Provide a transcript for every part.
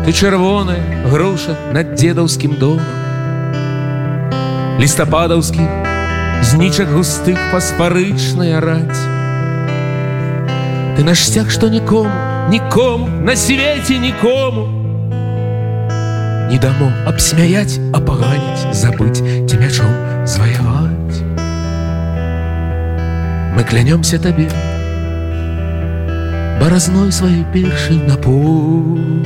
и червоная груша над дедовским домом. Листопадовских зничек густых фосфоричная рать. Ты наш стяг, что никому на свете никому не дамо обсмеять, опоганить, забыть, тем мячом завоевать. Мы клянемся тебе борозной своей першей на поле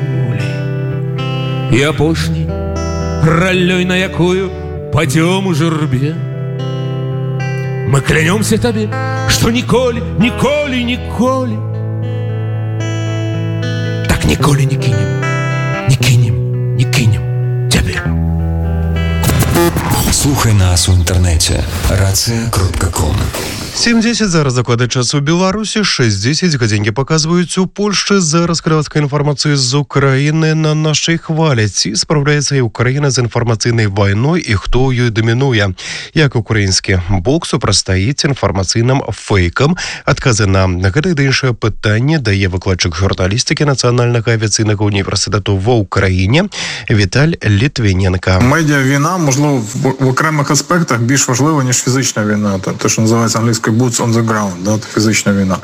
и опошней раллей, на якую падем у журбе. Мы клянемся тебе, что николи так николи не кинем тебе. Слухай нас у інтернеті racja.com. 7:10 зараз закладе час у Білорусі, 6:10 годинки показують у Польщі. Зараз коротка інформація з України на нашій хвалі. Ці справляється і Україна з інформаційною війною і хто її домінує. Як український бок супростоїть інформаційним фейкам. Відкази на гэта і інше питання дає викладчик журналістики Національного авіаційного університету в Україні Віталь Літвіненко. Медіа-війна, можливо, в окремих аспектах більш важлива, ніж фізична війна. Те, що називається англійською boots on the ground, да, фізична війна.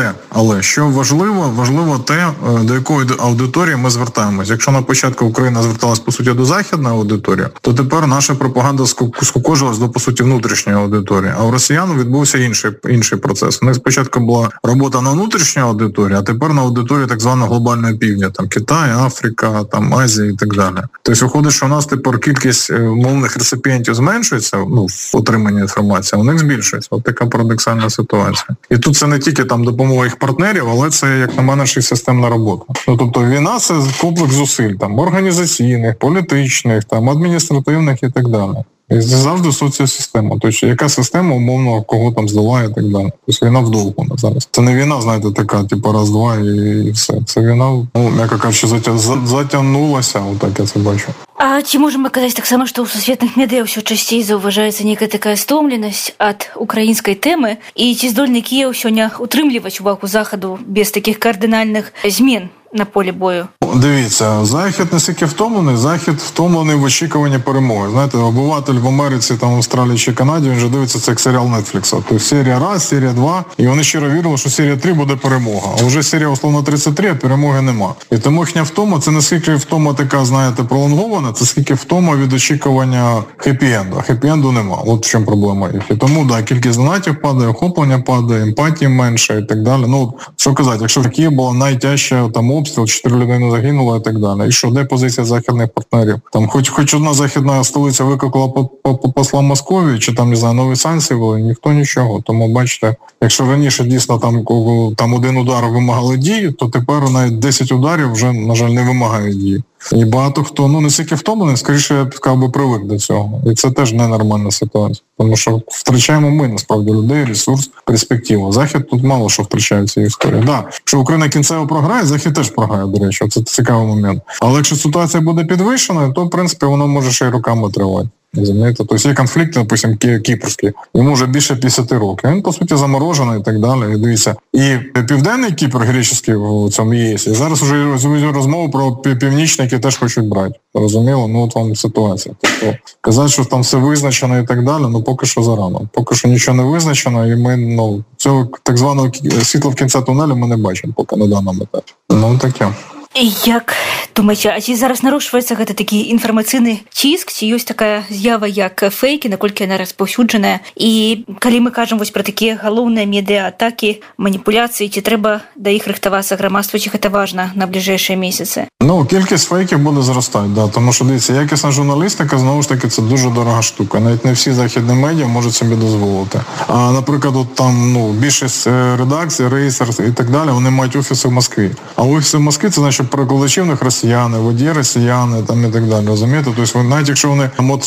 Але що важливо те, до якої аудиторії ми звертаємось. Якщо на початку Україна зверталась, по суті, до західної аудиторії, то тепер наша пропаганда скукожилась до, по суті, внутрішньої аудиторії. А у росіян відбувся інший процес. У них спочатку була робота на внутрішню аудиторію, а тепер на аудиторію так званого глобального півдня, там Китай, Африка, там Азія і так далі. Тобто виходить, що у нас тепер кількість мовних реципієнтів зменшується, в отриманні інформації, а у них збільшується. От така парадоксальна ситуація. І тут це не тільки там допомога їх партнерів, але це, як на мене, ще й системна робота. Тобто війна – це комплекс зусиль, там, організаційних, політичних, там, адміністративних і так далі. І завжди соціосистема. Тобто, яка система, умовно, кого там здолає і так далі. Тобто війна вдовго зараз. Це не війна, знаєте, така, типу, раз-два і все. Це війна, м'яко кажучи, затягнулася, отак я це бачу. А ці можемо казати так само, що у сусвітних медіа все частіше зауважається нека така стомленість від української теми, і ці здольний Київ сьогодні утримлювати увагу Заходу без таких кардинальних змін на полі бою? Дивіться, Захід не стільки втомлений, Захід втомлений в очікуванні перемоги. Знаєте, обиватель в Америці, там, в Австралії чи Канаді, він же дивиться це як серіал Netflix. Тобто серія 1, серія 2, і вони щиро вірили, що серія 3 буде перемога. А вже серія, условно, 33, а перемоги нема. І тому їхня втома, це не скільки втома така, знаєте, пролонгована, це скільки втома від очікування хеппі-енду. А хеппі-енду нема. От в чому проблема їх. І тому, да, кількість донатів падає, охоплення падає, емпатії менше і так далі. Ну, що казати, якщо в Києві була найтяжча там обстріл, 4 людини загинуло і так далі. І що, де позиція західних партнерів? Там хоч одна західна столиця викликала посла Московії, чи там, не знаю, нові санкції були, ніхто нічого. Тому, бачите, якщо раніше дійсно там один удар вимагали дії, то тепер навіть 10 ударів вже, на жаль, не вимагають дії. І багато хто, не стільки втомлений, скоріше, я б сказав би, привик до цього. І це теж ненормальна ситуація. Тому що втрачаємо ми, насправді, людей, ресурс, перспективу. Захід тут мало що втрачає в цій історії. Да, якщо Україна кінцево програє, Захід теж програє, до речі. Це цікавий момент. Але якщо ситуація буде підвищеною, то, в принципі, воно може ще й роками тривати. Розумієте? Тобто є конфлікт, допустим, кіпрський, йому вже більше 50 років. Він, по суті, заморожений і так далі. І дивіться, і Південний Кіпр греческий в цьому ЄС, і зараз вже розмову про Північний, які теж хочуть брати. Розуміло? От вам ситуація. Тобто, казати, що там все визначено і так далі, поки що зарано. Поки що нічого не визначено, і ми, цього так званого світла в кінці тунелю ми не бачимо поки на даному етапі. Таке. Як думаєте, а ці зараз нарушується гэта такі інфармацыйны ціск, ці ёсць такая з'ява як фейкі, наколькі яна распаўсюджаная, і калі мы кажам вось пра такія галоўныя медыа-атакі, маніпуляцыі, ці трэба да іх рыхтавацца грамадству, ці гэта важна на бліжэйшыя месяцы? Кількість фейків буде зростати, да, тому що, дивіться, якісна журналістика, знову ж таки, це дуже дорога штука. Навіть не всі західні медіа можуть собі дозволити. А, наприклад, більшість редакцій, рейсерс і так далі, вони мають офіси в Москві. А офіси в Москві – це, значить, перекладачів в них росіяни, водії росіяни там і так далі, розумієте? Тобто, навіть якщо вони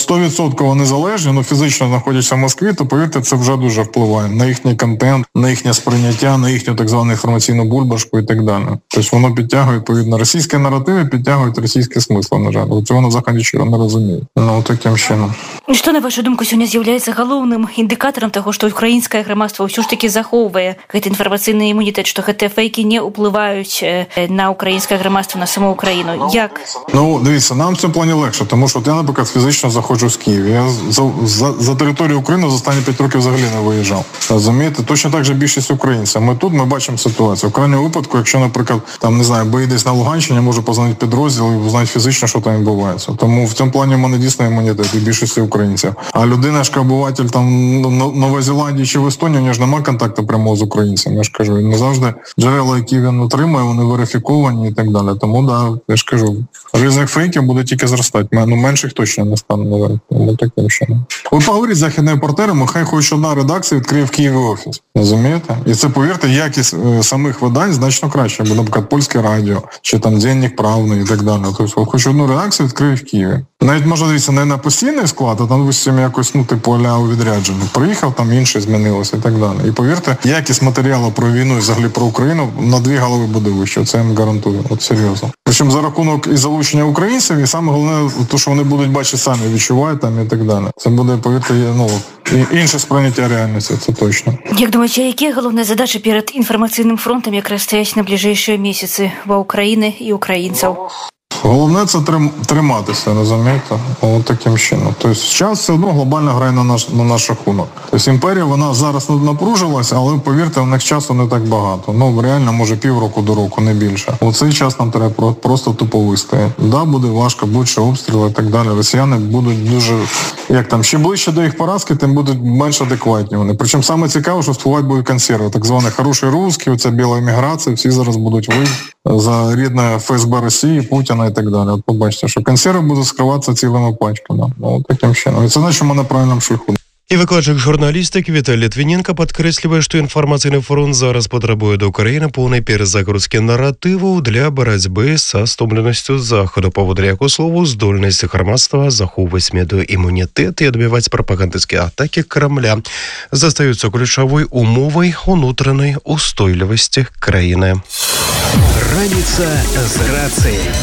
100% незалежні, фізично знаходяться в Москві, то, повірте, це вже дуже впливає на їхній контент, на їхнє сприйняття, на їхню так звану інформаційну бульбашку і так далі. Тобто воно підтягує, відповідно, російський наратив, наративи підтягують російські смисли, на жаль. Цього на Заході щиро не розуміють. Таким чином. Што, на вашу думку, сёння з'яўляецца галоўным індыкатарам таго, што ўкраінскае грамадства ўсё ж такі захоўвае гэты інфармацыйны імунітэт, што гэтыя фейкі не ўплываюць на українське громадство, на саму Україну? Як? Дивіться, нам в цьому плані легше, тому що я, наприклад, фізично заходжу з Києва. Я за територію України за останні 5 років взагалі не виїжджав. Розумієте? Точно так же більшість українців. Ми тут, ми бачимо ситуацію. В крайньому випадку, якщо, наприклад, там, не знаю, бої десь на Луганщині, можу позвонити підрозділ і узнати фізично, що там відбувається. Тому в цьому плані в мене дійсно імунітет і більшості українців. А людина ж, обиватель там Нової Зеландії чи в Естонії, у нього ж немає контакту прямого з українцями. Я ж кажу, не завжди джерела, які він отримує, вони верифіковані і так далі. Тому, я ж кажу, ризик фейків буде тільки зростати. Менших точно не стане, навіть. Тому таким чином. Ви поговоріть з західними партнерами, хай хоч одна редакція відкриє в Києві офіс. Розумієте? І це, повірте, якість самих видань значно краще. Бо, наприклад, Польське радіо, чи там Денник Правний і так далі. Тобто, хоч одну редакцію відкриє в Києві. Навіть, можна, дивіться, не на постійний склад, а там, висім якось, аля у відрядженні. Приїхав, там інше змінилося і так далі. І, повірте, якість матеріалу про війну і взагалі про Україну на 2 голови буде вище. Це я вам гарантую. От серйозно. Причому за рахунок і залучення українців, і саме головне, то, що вони будуть бачити самі, відчувають там і так далі. Це буде, повірте, інше сприйняття реальності, це точно. Як думаєте, які головні задачі перед інформаційним фронтом якраз стоять на ближайші місяці в України і українців? Головне – це триматися, розумієте? Ось таким чином. Тобто час все одно глобально грає на наш рахунок. Тобто імперія, вона зараз напружилася, але, повірте, в них часу не так багато. Реально, може, півроку до року, не більше. Оцей час нам треба просто тупо вистояти. Буде важко, будуть ще обстріли і так далі. Росіяни будуть дуже, ще ближче до їх поразки, тим будуть менш адекватні вони. Причому саме цікаво, що впливати будуть консерви. Так звані хороші русські, оця біла еміграція, всі зараз будуть вийти за рідне ФСБ Росії, Путіна і так далі. От побачите, що консерви будуть скриватися цілими пачками. Таким чином. І це значить, що ми на правильному шляху. І викладчик журналістики Віталій Літвіненко підкреслює, що інформаційний фронт зараз потребує до України повної перезагрузки наративу для боротьби з стомленістю Заходу, поводу яку слову здольність громадства заховувати медіаімунітет і відбивати пропагандистські атаки Кремля застаються ключовою умовою внутрішньої устойливості країни. Раніця з рацією.